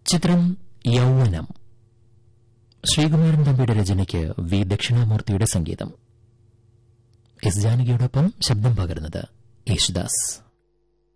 ചിത്രം യൗവനം. ശ്രീകുമാരൻ തമ്പിയുടെ രചനയ്ക്ക് വി ദക്ഷിണാമൂർത്തിയുടെ സംഗീതം. എസ് ജാനകിയോടൊപ്പം ശബ്ദം പകർന്നത് യേശുദാസ്.